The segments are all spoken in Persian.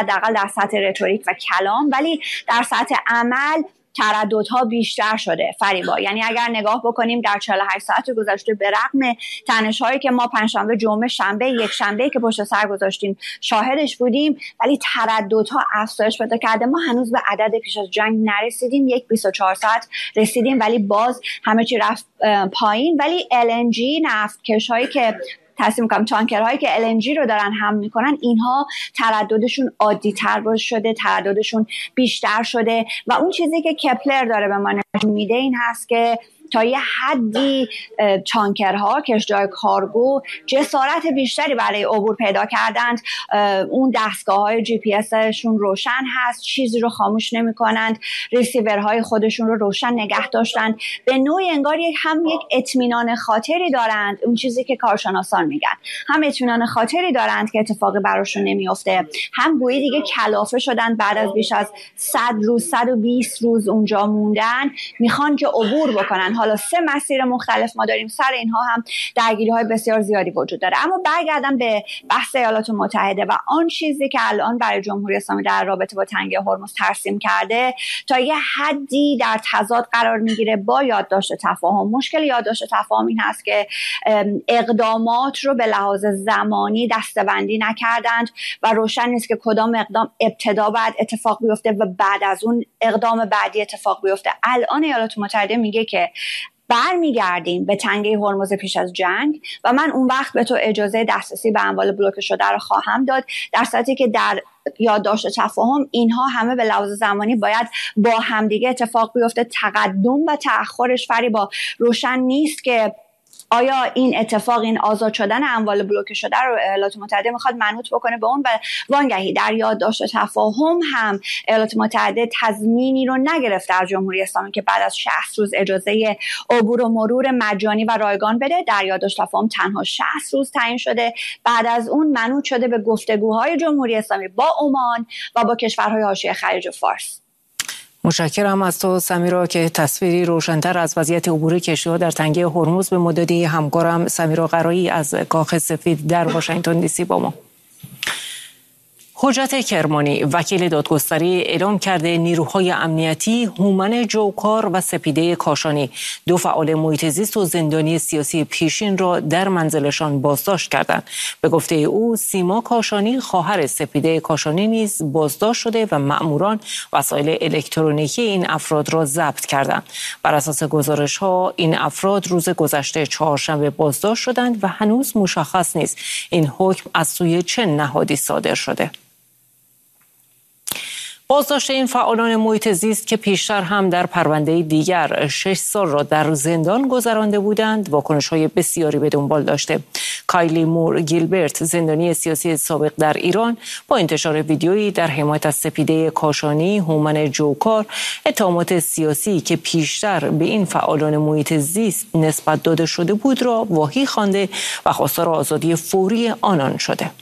حداقل در سطح رتوریک و کلام، ولی در سطح عمل ترددها بیشتر شده فریبا. یعنی اگر نگاه بکنیم در 48 ساعت گذشته به رغم تنش‌هایی که ما پنجشنبه، جمعه، شنبه، یک شنبه که پشت سر گذاشتیم شاهدش بودیم، ولی ترددها افزایش پیدا کرده. ما هنوز به عدد پیش از جنگ نرسیدیم، 24 ساعت رسیدیم ولی باز همه چی رفت پایین. ولی LNG نفتکش‌هایی که تصمیم کنم تانکرهایی که LNG رو دارن حمل میکنن، اینها ترددشون عادی تر شده، ترددشون بیشتر شده و اون چیزی که کپلر داره به ما نشون میده این هست که تا یه حدی تانکرها، کشتی‌های کارگو جسارت بیشتری برای عبور پیدا کردند. اون دستگاه‌های GPS-شون روشن هست، چیزی رو خاموش نمی‌کنند، ریسیورهای خودشون رو روشن نگه داشتن. به نوعی انگار هم یک اطمینان خاطری دارند، اون چیزی که کارشناسان میگن، هم اطمینان خاطری دارند که اتفاقی براشون نمیفته، هم گویی دیگه کلافه شدن بعد از بیش از 100 روز 120 روز اونجا موندن، میخوان که عبور بکنن. حالا 3 مسیر مختلف ما داریم، سر اینها هم درگیری‌های بسیار زیادی وجود داره. اما برگردم به بحث ایالات متحده و آن چیزی که الان برای جمهوری اسلامی در رابطه با تنگه هرمز ترسیم کرده، تا یه حدی در تضاد قرار میگیره با یادداشت تفاهم. مشکل یادداشت تفاهم این هست که اقدامات رو به لحاظ زمانی دسته‌بندی نکردند و روشن نیست که کدام اقدام ابتدا بعد اتفاق بیفته و بعد از اون اقدام بعدی اتفاق بیفته. الان ایالات متحده میگه که برمیگردیم به تنگه هرمز پیش از جنگ و من اون وقت به تو اجازه دسترسی به اموال بلوکه شده رو خواهم داد، در صورتی که در یادداشت تفاهم اینها همه به لحاظ زمانی باید با همدیگه اتفاق بیفته. تقدم و تأخرش فریبا روشن نیست که آیا این اتفاق، این آزاد شدن اموال بلوکه شده رو ایالات متحده میخواد منوط بکنه به اون، و وانگهی در یادداشت تفاهم هم ایالات متحده تضمینی رو نگرفته از جمهوری اسلامی که بعد از 60 روز اجازه عبور و مرور مجانی و رایگان بده. در یادداشت تفاهم تنها 60 روز تعیین شده، بعد از اون منوط شده به گفتگوهای جمهوری اسلامی با عمان و با کشورهای حاشیه خلیج فارس. متشکرم از تو سمیرا که تصویری روشن‌تر از وضعیت عبور کشتی‌ها در تنگه هرمز به مدادی. همکارم سمیرا قرایی از کاخ سفید در واشنگتن دی سی با ما. حجت کرمانی وکیل دادگستری اعلام کرده نیروهای امنیتی هومن جوکار و سپیده کاشانی، 2 فعال محیط زیست و زندانی سیاسی پیشین را در منزلشان بازداشت کردند. به گفته او سیما کاشانی خواهر سپیده کاشانی نیز بازداشت شده و مأموران وسایل الکترونیکی این افراد را ضبط کردند. بر اساس گزارش‌ها این افراد روز گذشته چهارشنبه بازداشت شدند و هنوز مشخص نیست این حکم از سوی چه نهادی صادر شده. بازداشت این فعالان محیط زیست که پیشتر هم در پرونده دیگر 6 سال را در زندان گذرانده بودند، واکنش‌های بسیاری به دنبال داشته. کایلی مور گیلبرت، زندانی سیاسی سابق در ایران، با انتشار ویدیویی در حمایت از سپیده کاشانی، هومن جوکار، اتهامات سیاسی که پیشتر به این فعالان محیط زیست نسبت داده شده بود را واهی خوانده و خواستار آزادی فوری آنان شده.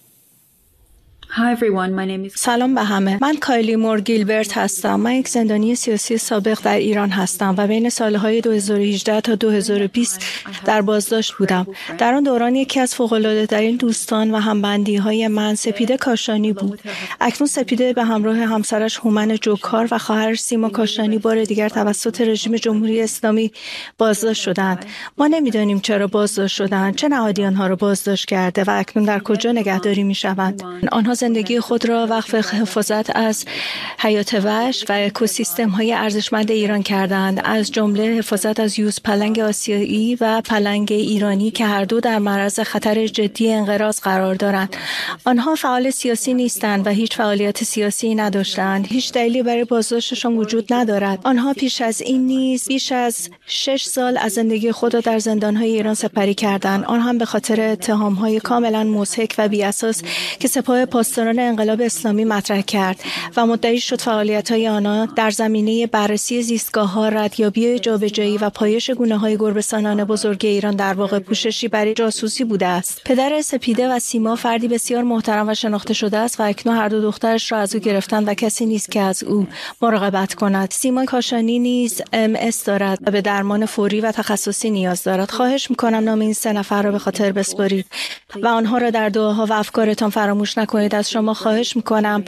سلام به همه. من کایلی مور گیلبرت هستم. من یک زندانی سیاسی سابق در ایران هستم و بین سالهای 2018 تا 2020 در بازداشت بودم. در آن دوران یکی از فوق‌العاده‌ترین دوستان و همبندی‌های من سپیده کاشانی بود. اکنون سپیده به همراه همسرش هومن جوکار و خواهرش سیما کاشانی بار دیگر توسط رژیم جمهوری اسلامی بازداشت شدند. ما نمی‌دانیم چرا بازداشت شدند، چه نهادی آنها را بازداشت کرده و اکنون در کجا نگهداری می‌شوند. آنها زندگی خود را وقف حفاظت از حیات وحش و اکوسیستم‌های ارزشمند ایران کردند، از جمله حفاظت از یوز پلنگ آسیایی و پلنگ ایرانی که هر دو در معرض خطر جدی انقراض قرار دارند. آنها فعال سیاسی نیستند و هیچ فعالیت سیاسی نداشتند. هیچ دلیلی برای بازداشتشان وجود ندارد. آنها پیش از این نیز بیش از 6 سال از زندگی خود را در زندان‌های ایران سپری کردند، آن هم به خاطر اتهام‌های کاملا مضحک و بی‌اساس که سپاه پاسداران انقلاب اسلامی مطرح کرد و مدعی شد فعالیت‌های آنها در زمینه بررسی زیستگاه‌ها، ردیابی جابجایی و پایش گونه‌های گربه‌سانان بزرگ ایران در واقع پوششی برای جاسوسی بوده است. پدر سپیده و سیما فردی بسیار محترم و شناخته شده است و اکنون هر دو دخترش را از او گرفتند و کسی نیست که از او مراقبت کند. سیما کاشانی نیز MS دارد و به درمان فوری و تخصصی نیاز دارد. خواهش می‌کنم نام این 3 نفر را به خاطر بسپارید و آنها را در دعاها و افکارتان فراموش نکنید. از شما خواهش می‌کنم